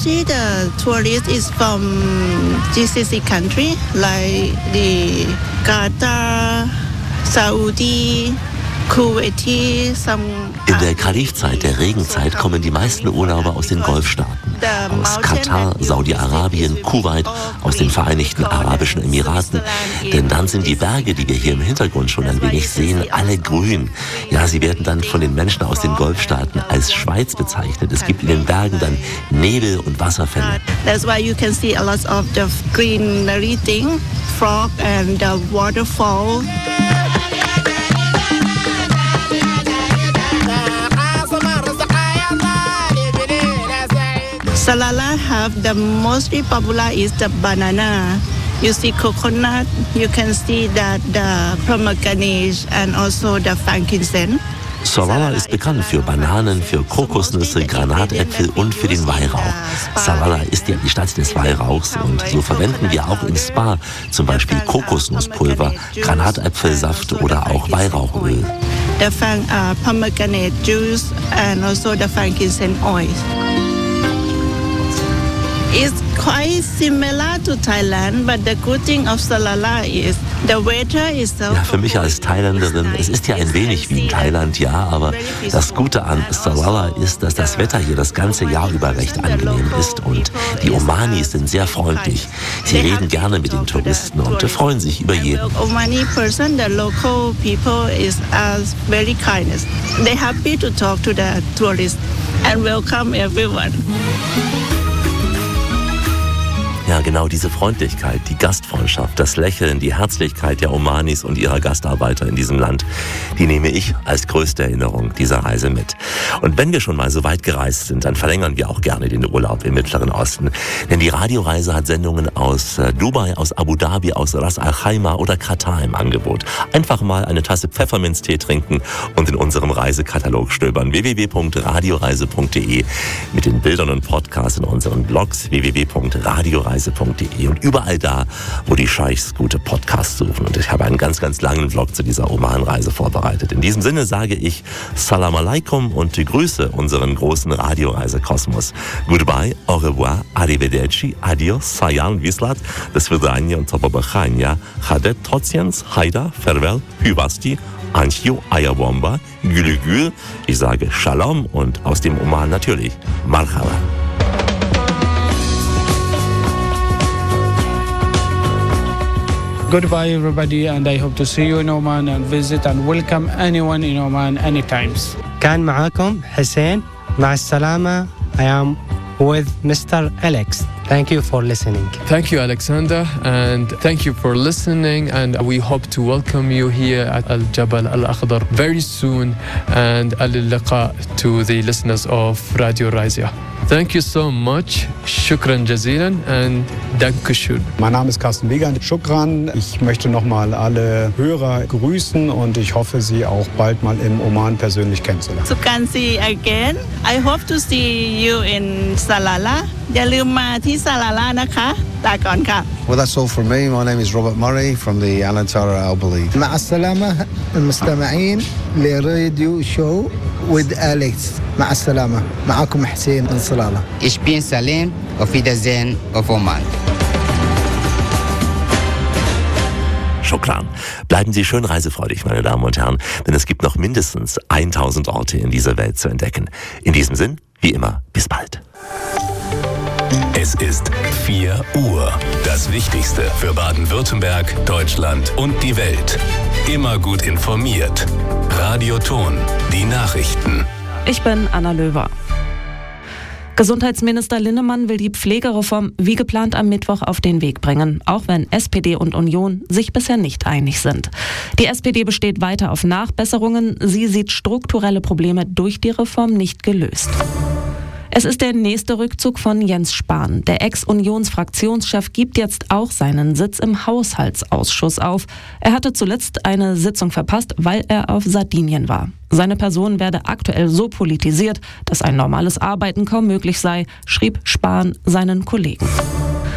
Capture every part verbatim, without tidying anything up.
Mostly the tourist is from G C C country like the Qatar, Saudi, Kuwait, some. In der Kalifzeit, der Regenzeit, kommen die meisten Urlauber aus den Golfstaaten. Aus Katar, Saudi-Arabien, Kuwait, aus den Vereinigten Arabischen Emiraten. Denn dann sind die Berge, die wir hier im Hintergrund schon ein wenig sehen, alle grün. Ja, sie werden dann von den Menschen aus den Golfstaaten als Schweiz bezeichnet. Es gibt in den Bergen dann Nebel und Wasserfälle. That's why you can see a lot of the greenery thing, frog and the waterfall. Salalah have the mostly popular is the banana. You see coconut, you can see that the pomegranate and also the frankincense. Salalah ist bekannt für Bananen, für Kokosnüsse, Granatäpfel und für den Weihrauch. Salalah ist ja die Stadt des Weihrauchs und so verwenden wir auch im Spa zum Beispiel Kokosnusspulver, Granatäpfelsaft oder auch Weihrauchöl. The uh, pomegranate juice and also the frankincense oil. It's quite similar to Thailand, but the good thing of Salalah is the weather is so. Ja, für mich als Thailänderin, es ist ja ein wenig wie in Thailand, ja, aber das Gute an Salalah ist, dass das Wetter hier das ganze Jahr über recht angenehm ist und die Omanis sind sehr freundlich. Sie reden gerne mit den Touristen und freuen sich über jeden. Omani person, the local people is as very kindness. They happy to talk to the tourists and welcome everyone. Ja, genau diese Freundlichkeit, die Gastfreundschaft, das Lächeln, die Herzlichkeit der Omanis und ihrer Gastarbeiter in diesem Land, die nehme ich als größte Erinnerung dieser Reise mit. Und wenn wir schon mal so weit gereist sind, dann verlängern wir auch gerne den Urlaub im Mittleren Osten. Denn die Radioreise hat Sendungen aus Dubai, aus Abu Dhabi, aus Ras Al Khaimah oder Katar im Angebot. Einfach mal eine Tasse Pfefferminztee trinken und in unserem Reisekatalog stöbern. w w w punkt radioreise punkt d e mit den Bildern und Podcasts in unseren Blogs w w w punkt radioreise punkt d e und überall da, wo die Scheichs gute Podcasts suchen. Und ich habe einen ganz, ganz langen Vlog zu dieser Oman-Reise vorbereitet. In diesem Sinne sage ich Salam alaikum und grüße unseren großen Radioreisekosmos. Goodbye, au revoir, arrivederci, adios, sayan, vislat, do svidania und topobachania, chadet, trociens, haida, farewell, hyvasti, anchiu, ayawomba, gülü. Ich sage Shalom und aus dem Oman natürlich Marhaba. Goodbye everybody and I hope to see you in Oman and visit and welcome anyone in Oman anytime. كان معاكم حسين مع السلامة. I am with Mister Alex. Thank you for listening. Thank you, Alexander, and thank you for listening. And we hope to welcome you here at Al Jabal Al Akhdar very soon. And al liqa to the listeners of Radio Raisa. Thank you so much. Shukran jazilan and Dankeschön. Mein Name ist Carsten Wiegand. Shukran. Ich möchte nochmal alle Hörer grüßen und ich hoffe, Sie auch bald mal im Oman persönlich kennenzulernen. So can see again. I hope to see you in Salalah. อย่าลืมมาที่ซาลาล่านะคะลาก่อนค่ะ Well, that's all from me. My name is Robert Murray from the Alantara Al Balid. مع السلامة المستمعين لراديو شو with Alex. مع السلامة. معكم حسين من صلالة. Ich bin Salim auf Wiedersehen auf Oman. Schokran. Bleiben Sie schön reisefreudig, meine Damen und Herren, denn es gibt noch mindestens tausend Orte in dieser Welt zu entdecken. In diesem Sinn, wie immer, bis bald. Es ist vier Uhr. Das Wichtigste für Baden-Württemberg, Deutschland und die Welt. Immer gut informiert. Radio Ton, die Nachrichten. Ich bin Anna Löwer. Gesundheitsminister Linnemann will die Pflegereform wie geplant am Mittwoch auf den Weg bringen, auch wenn S P D und Union sich bisher nicht einig sind. Die S P D besteht weiter auf Nachbesserungen. Sie sieht strukturelle Probleme durch die Reform nicht gelöst. Es ist der nächste Rückzug von Jens Spahn. Der Ex-Unions-Fraktionschef gibt jetzt auch seinen Sitz im Haushaltsausschuss auf. Er hatte zuletzt eine Sitzung verpasst, weil er auf Sardinien war. Seine Person werde aktuell so politisiert, dass ein normales Arbeiten kaum möglich sei, schrieb Spahn seinen Kollegen.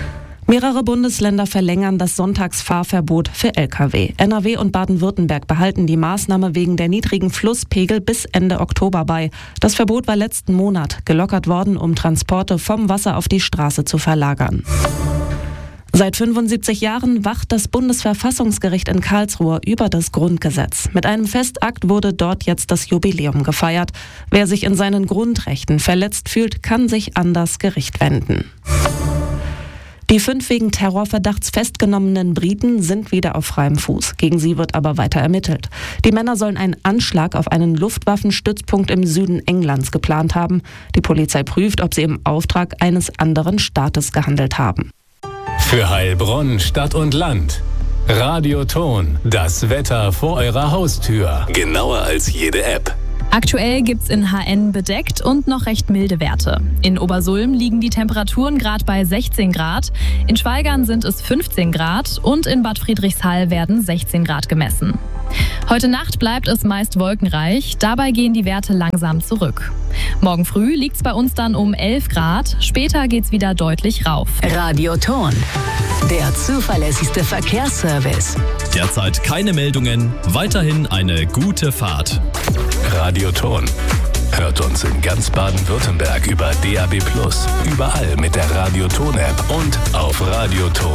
Mehrere Bundesländer verlängern das Sonntagsfahrverbot für L K W. N R W und Baden-Württemberg behalten die Maßnahme wegen der niedrigen Flusspegel bis Ende Oktober bei. Das Verbot war letzten Monat gelockert worden, um Transporte vom Wasser auf die Straße zu verlagern. Seit fünfundsiebzig Jahren wacht das Bundesverfassungsgericht in Karlsruhe über das Grundgesetz. Mit einem Festakt wurde dort jetzt das Jubiläum gefeiert. Wer sich in seinen Grundrechten verletzt fühlt, kann sich an das Gericht wenden. Die fünf wegen Terrorverdachts festgenommenen Briten sind wieder auf freiem Fuß. Gegen sie wird aber weiter ermittelt. Die Männer sollen einen Anschlag auf einen Luftwaffenstützpunkt im Süden Englands geplant haben. Die Polizei prüft, ob sie im Auftrag eines anderen Staates gehandelt haben. Für Heilbronn, Stadt und Land. Radioton, das Wetter vor eurer Haustür. Genauer als jede App. Aktuell gibt's in H N bedeckt und noch recht milde Werte. In Obersulm liegen die Temperaturen gerade bei sechzehn Grad, in Schweigern sind es fünfzehn Grad und in Bad Friedrichshall werden sechzehn Grad gemessen. Heute Nacht bleibt es meist wolkenreich, dabei gehen die Werte langsam zurück. Morgen früh liegt's bei uns dann um elf Grad, später geht's wieder deutlich rauf. Radioton, der zuverlässigste Verkehrsservice. Derzeit keine Meldungen, weiterhin eine gute Fahrt. Radioton. Hört uns in ganz Baden-Württemberg über D A B plus, überall mit der Radioton-App und auf radioton